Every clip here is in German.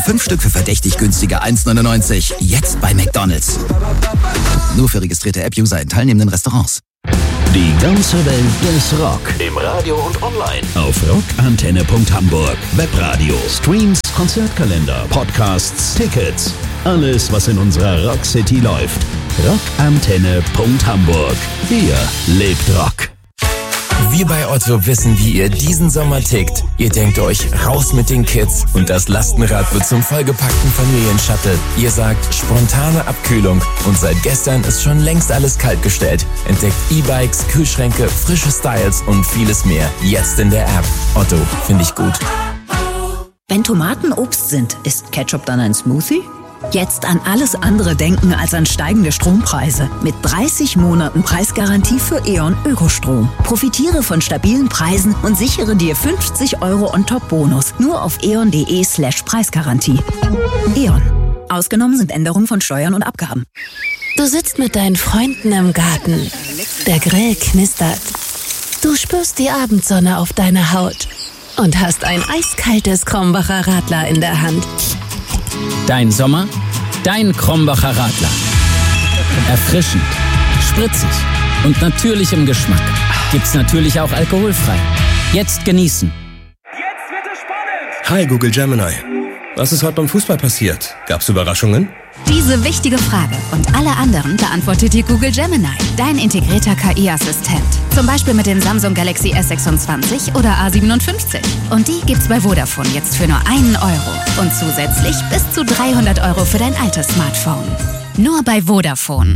5 Stück für verdächtig günstige 1,99. Jetzt bei McDonald's. Nur für registrierte App-User in teilnehmenden Restaurants. Die ganze Welt des Rock. Im Radio und online. Auf rockantenne.hamburg. Webradio, Streams, Konzertkalender, Podcasts, Tickets. Alles, was in unserer Rockcity läuft. rockantenne.hamburg. Hier lebt Rock. Wir bei Otto wissen, wie ihr diesen Sommer tickt. Ihr denkt euch, raus mit den Kids und das Lastenrad wird zum vollgepackten Familienshuttle. Ihr sagt, spontane Abkühlung und seit gestern ist schon längst alles kaltgestellt. Entdeckt E-Bikes, Kühlschränke, frische Styles und vieles mehr. Jetzt in der App. Otto, finde ich gut. Wenn Tomaten Obst sind, ist Ketchup dann ein Smoothie? Jetzt an alles andere denken als an steigende Strompreise. Mit 30 Monaten Preisgarantie für E.ON Ökostrom. Profitiere von stabilen Preisen und sichere dir 50 € On-Top-Bonus. Nur auf eon.de/Preisgarantie. E.ON. Ausgenommen sind Änderungen von Steuern und Abgaben. Du sitzt mit deinen Freunden im Garten. Der Grill knistert. Du spürst die Abendsonne auf deiner Haut und hast ein eiskaltes Krombacher Radler in der Hand. Dein Sommer, dein Krombacher Radler. Erfrischend, spritzig und natürlich im Geschmack. Gibt's natürlich auch alkoholfrei. Jetzt genießen. Jetzt wird es spannend! Hi Google Gemini. Was ist heute beim Fußball passiert? Gab's Überraschungen? Diese wichtige Frage und alle anderen beantwortet dir Google Gemini, dein integrierter KI-Assistent. Zum Beispiel mit dem Samsung Galaxy S26 oder A57. Und die gibt's bei Vodafone jetzt für nur 1 €. Und zusätzlich bis zu 300 € für dein altes Smartphone. Nur bei Vodafone.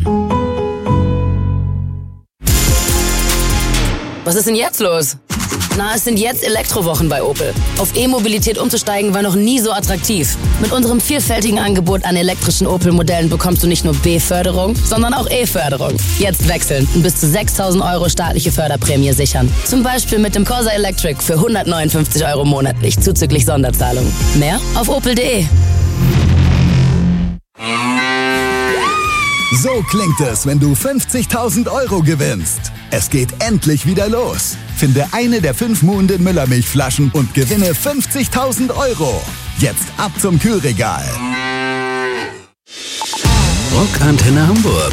Was ist denn jetzt los? Na, es sind jetzt Elektrowochen bei Opel. Auf E-Mobilität umzusteigen war noch nie so attraktiv. Mit unserem vielfältigen Angebot an elektrischen Opel-Modellen bekommst du nicht nur B-Förderung, sondern auch E-Förderung. Jetzt wechseln und bis zu 6.000 € staatliche Förderprämie sichern. Zum Beispiel mit dem Corsa Electric für 159 € monatlich, zuzüglich Sonderzahlung. Mehr auf opel.de. So klingt es, wenn du 50.000 € gewinnst. Es geht endlich wieder los. Finde eine der 5 Muhnden Müllermilchflaschen und gewinne 50.000 €. Jetzt ab zum Kühlregal. Rockantenne Hamburg.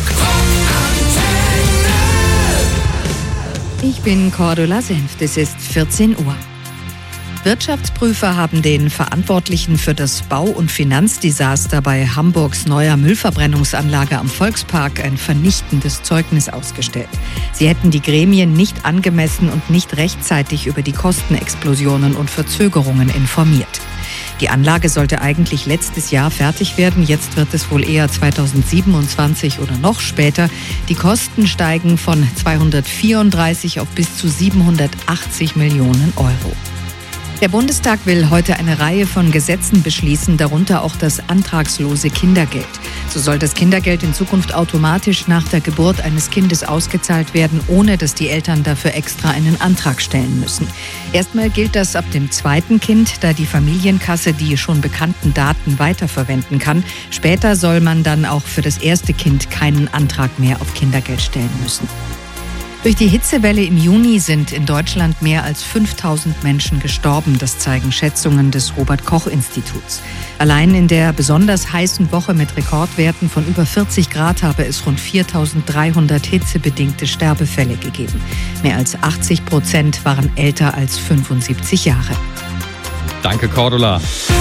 Ich bin Cordula Senft. Es ist 14 Uhr. Wirtschaftsprüfer haben den Verantwortlichen für das Bau- und Finanzdesaster bei Hamburgs neuer Müllverbrennungsanlage am Volkspark ein vernichtendes Zeugnis ausgestellt. Sie hätten die Gremien nicht angemessen und nicht rechtzeitig über die Kostenexplosionen und Verzögerungen informiert. Die Anlage sollte eigentlich letztes Jahr fertig werden. Jetzt wird es wohl eher 2027 oder noch später. Die Kosten steigen von 234 auf bis zu 780 Millionen €. Der Bundestag will heute eine Reihe von Gesetzen beschließen, darunter auch das antragslose Kindergeld. So soll das Kindergeld in Zukunft automatisch nach der Geburt eines Kindes ausgezahlt werden, ohne dass die Eltern dafür extra einen Antrag stellen müssen. Erstmal gilt das ab dem 2. Kind, da die Familienkasse die schon bekannten Daten weiterverwenden kann. Später soll man dann auch für das erste Kind keinen Antrag mehr auf Kindergeld stellen müssen. Durch die Hitzewelle im Juni sind in Deutschland mehr als 5.000 Menschen gestorben. Das zeigen Schätzungen des Robert-Koch-Instituts. Allein in der besonders heißen Woche mit Rekordwerten von über 40 Grad habe es rund 4.300 hitzebedingte Sterbefälle gegeben. Mehr als 80% waren älter als 75 Jahre. Danke, Cordula.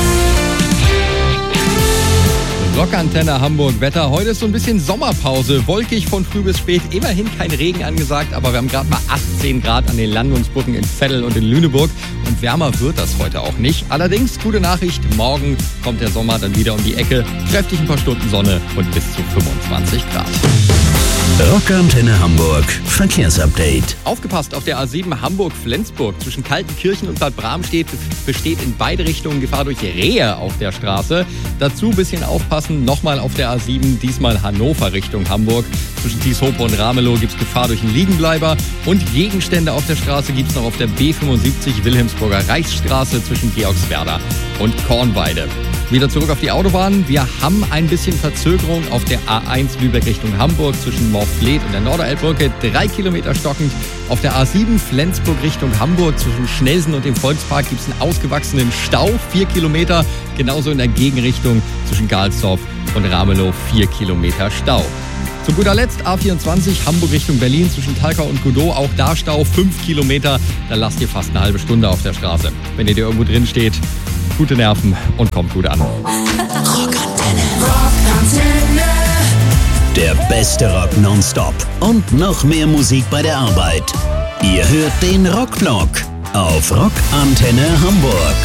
Rockantenne Hamburg Wetter. Heute ist so ein bisschen Sommerpause. Wolkig von früh bis spät. Immerhin kein Regen angesagt, aber wir haben gerade mal 18 Grad an den Landungsbrücken in Veddel und in Lüneburg. Und wärmer wird das heute auch nicht. Allerdings, gute Nachricht, morgen kommt der Sommer dann wieder um die Ecke. Kräftig ein paar Stunden Sonne und bis zu 25 Grad. Rockantenne Hamburg Verkehrsupdate. Aufgepasst, auf der A7 Hamburg-Flensburg zwischen Kaltenkirchen und Bad Bramstedt besteht in beide Richtungen Gefahr durch Rehe auf der Straße. Dazu ein bisschen aufpassen, nochmal auf der A7, diesmal Hannover Richtung Hamburg. Zwischen Tieshope und Ramelow gibt es Gefahr durch einen Liegenbleiber. Und Gegenstände auf der Straße gibt es noch auf der B75 Wilhelmsburger Reichsstraße zwischen Georgswerda und Kornweide. Wieder zurück auf die Autobahn. Wir haben ein bisschen Verzögerung auf der A1 Lübeck Richtung Hamburg zwischen Morfleet und der Norderelbbrücke. 3 Kilometer stockend. Auf der A7 Flensburg Richtung Hamburg zwischen Schnelsen und dem Volkspark gibt es einen ausgewachsenen Stau. 4 Kilometer. Genauso in der Gegenrichtung zwischen Galsdorf und Ramelow 4 Kilometer Stau. Zu guter Letzt A24 Hamburg Richtung Berlin zwischen Talkau und Godow. Auch da Stau 5 Kilometer. Da lasst ihr fast eine halbe Stunde auf der Straße. Wenn ihr irgendwo drin steht, gute Nerven und kommt gut an. Rockantenne. Der beste Rock nonstop und noch mehr Musik bei der Arbeit. Ihr hört den Rockblock auf Rockantenne Hamburg.